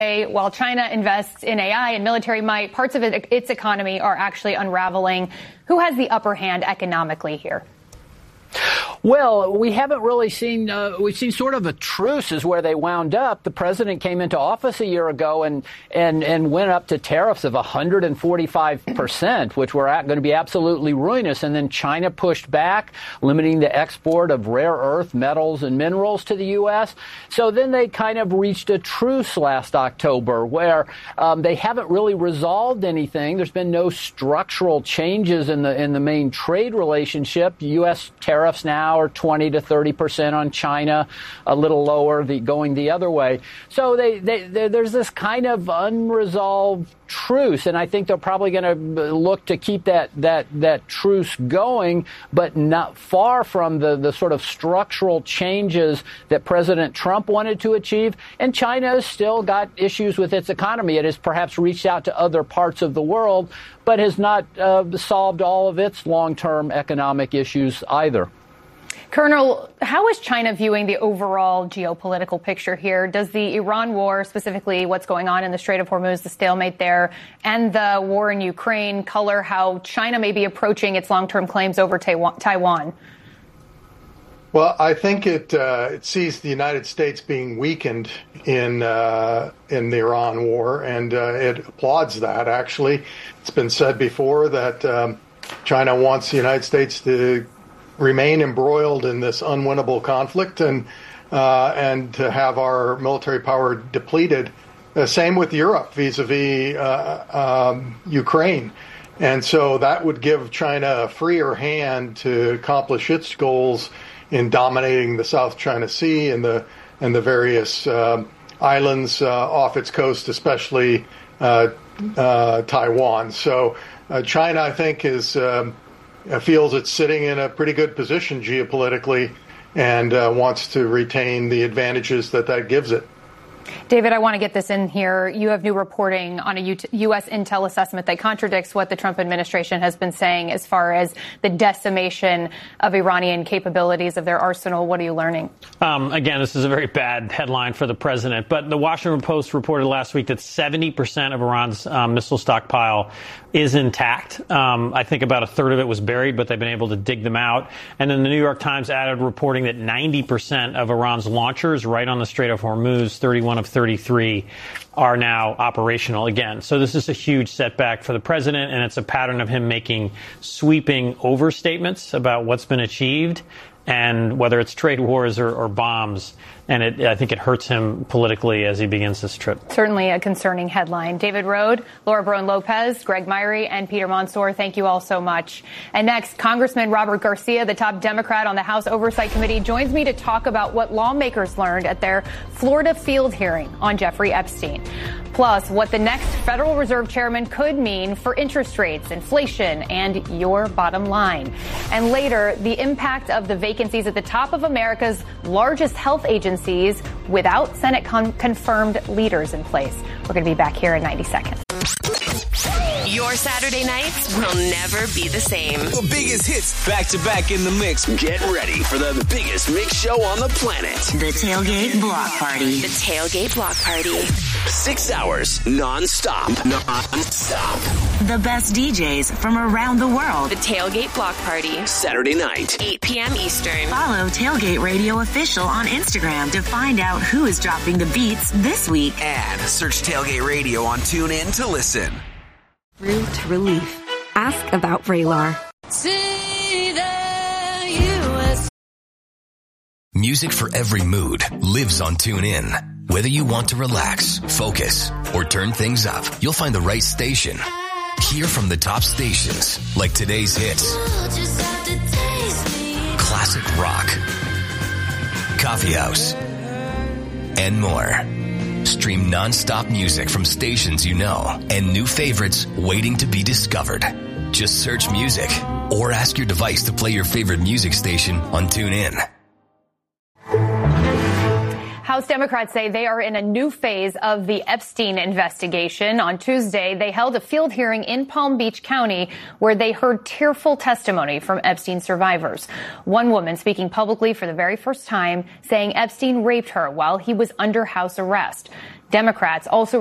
While China invests in AI and military might, parts of its economy are actually unraveling. Who has the upper hand economically here? Well, we haven't really seen, we've seen sort of a truce is where they wound up. The president came into office a year ago and went up to tariffs of 145%, which were going to be absolutely ruinous. And then China pushed back, limiting the export of rare earth metals and minerals to the U.S. So then they kind of reached a truce last October where they haven't really resolved anything. There's been no structural changes in the main trade relationship. U.S. tariffs now are 20 to 30% on China, a little lower, going the other way. So there's this kind of unresolved truce, and I think they're probably going to look to keep that truce going, but not far from the sort of structural changes that President Trump wanted to achieve. And China has still got issues with its economy. It has perhaps reached out to other parts of the world, but has not solved all of its long-term economic issues either. Colonel, how is China viewing the overall geopolitical picture here? Does the Iran war, specifically what's going on in the Strait of Hormuz, the stalemate there, and the war in Ukraine color how China may be approaching its long-term claims over Taiwan? Well, I think it sees the United States being weakened in the Iran war, and it applauds that, actually. It's been said before that China wants the United States to remain embroiled in this unwinnable conflict and to have our military power depleted. Same with Europe vis-a-vis Ukraine. And so that would give China a freer hand to accomplish its goals in dominating the South China Sea and the various islands off its coast, especially Taiwan. So China, I think, feels it's sitting in a pretty good position geopolitically and wants to retain the advantages that gives it. David, I want to get this in here. You have new reporting on a U.S. intel assessment that contradicts what the Trump administration has been saying as far as the decimation of Iranian capabilities of their arsenal. What are you learning? Again, this is a very bad headline for the president, but the Washington Post reported last week that 70% of Iran's missile stockpile is intact. I think about a third of it was buried, but they've been able to dig them out. And then the New York Times added reporting that 90% of Iran's launchers right on the Strait of Hormuz, 31 of 33, are now operational again. So this is a huge setback for the president, and it's a pattern of him making sweeping overstatements about what's been achieved, and whether it's trade wars or bombs. And I think it hurts him politically as he begins this trip. Certainly a concerning headline. David Rode, Laura Broen-Lopez, Greg Myrie, and Peter Mansour, thank you all so much. And next, Congressman Robert Garcia, the top Democrat on the House Oversight Committee, joins me to talk about what lawmakers learned at their Florida field hearing on Jeffrey Epstein. Plus, what the next Federal Reserve Chairman could mean for interest rates, inflation, and your bottom line. And later, the impact of the vacancies at the top of America's largest health agencies without Senate confirmed leaders in place. We're going to be back here in 90 seconds. Your Saturday nights will never be the same. The biggest hits back to back in the mix. Get ready for the biggest mix show on the planet. The Tailgate Block Party. The Tailgate Block Party. 6 hours non-stop. Non-stop. The best DJs from around the world. The Tailgate Block Party. Saturday night, 8 p.m. Eastern. Follow Tailgate Radio Official on Instagram to find out who is dropping the beats this week. And search Tailgate Radio on TuneIn to listen. Root relief. Ask about Vraylar. Music for every mood lives on TuneIn. Whether you want to relax, focus, or turn things up, you'll find the right station. Hear from the top stations like today's hits, classic rock, coffee house, and more. Stream non-stop music from stations you know and new favorites waiting to be discovered. Just search music or ask your device to play your favorite music station on TuneIn. House Democrats say they are in a new phase of the Epstein investigation. On Tuesday, they held a field hearing in Palm Beach County where they heard tearful testimony from Epstein survivors. One woman speaking publicly for the very first time saying Epstein raped her while he was under house arrest. Democrats also